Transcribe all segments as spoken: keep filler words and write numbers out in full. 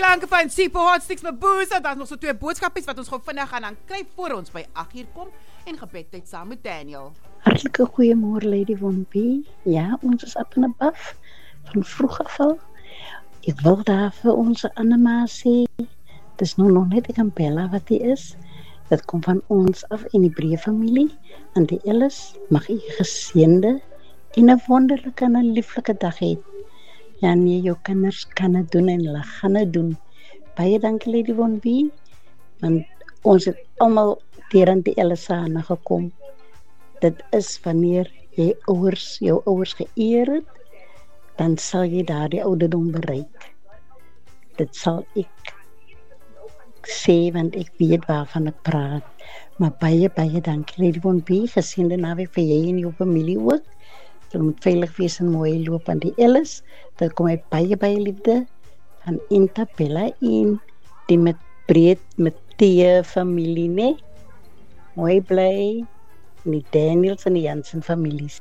klanke van Sipho Hot Sticks Mabuza, dan nog so twee boodskapies wat ons gou vinnig gaan aan kry voor ons by agt uur kom en gebedtyd saam met Daniel. Hartlike goeiemôre Lady Von B. Ja, ons is up and above van vroeg af al. Ek wil daar vir onze Annema sê, het is nou nog net een Bella wat die is. Dat kom van ons af in die breë familie. En die Ellis, mag u geseënde en 'n wonderlike en 'n lieflike dag hê. Ja nee, jou kinders kan het doen en hulle gaan het doen. Baie dankie Lady Von B. Want ons het almal teer die Ellis se hande gekom. Dit is wanneer jy ouers, jou ouers geëer het, dan sal jy daardie ouderdom bereik. Dit sal ek sê, want ek weet waarvan ek praat. Maar baie, baie dankie Lady Von B. Geseënde naweek vir jy en jou familie ook. Julle moet veilig wees en mooi loop aan die Ellis. Dit kom uit baie, baie liefde van Inta Bella en die met breed, met die familie, nee. Mooi bly, en die Daniels en die Jansen families.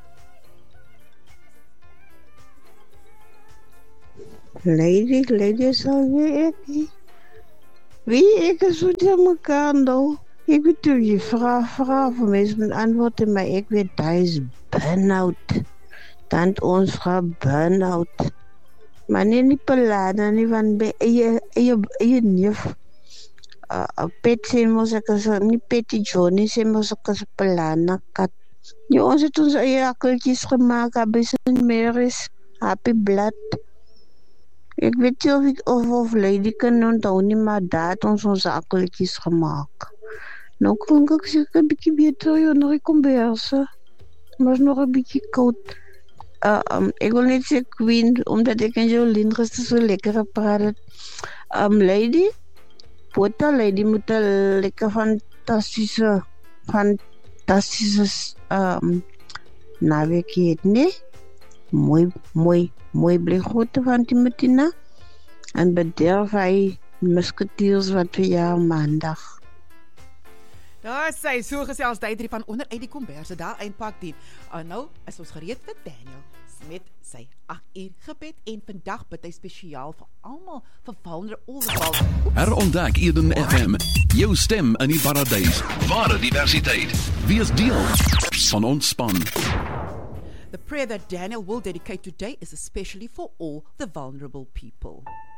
Lady, lady, sal wie ek nie. Wie ek is wat jy mekaar nou. Ek weet hoe jy vraag, vraag vir mens met antwoord, maar ek weet, daar is burn-out. Dan ons vraag burn-out. Maar nie nie pelade, nie van by eie, eie, eie neef. Uh, uh, pet sê mos ek is, nie Petty Johnny sê mos ek is pelade kat. Ja, ons het ons eie akkeltjies gemaakt, aby Saint Mary's, Happy Blood. Ek weet nie of ek of, of Lady kan onthou nie, maar daar het ons ons akkeltjies gemaakt. Nou klink ek seker 'n bietjie beter, ja, nog ek kom beherse. Maar is nog 'n bietjie koud. Uh, um, ek wil net sê Queen, omdat ek en Jolien gister so lekker gepraat het. Um, Lady, Pota Lady moet 'n lekker fantastische, fantastische um, naweek hê, nee? Mooi, mooi, mooi bly groete van Timotina. En bederf hy musketiers wat vir jou maandag. Daar sy, so gesels die drie van onder uit die komberse, daar eindpak dien. En nou is ons gereed vir Daniel met sy agt uur gebed en vandag bid hy spesiaal vir almal vir Vulnerable Oldeval. Herontdek Eden F M, jou stem in die paradys. Ware diversiteit. Wees deel van ons span. The prayer that Daniel will dedicate today is especially for all the vulnerable people.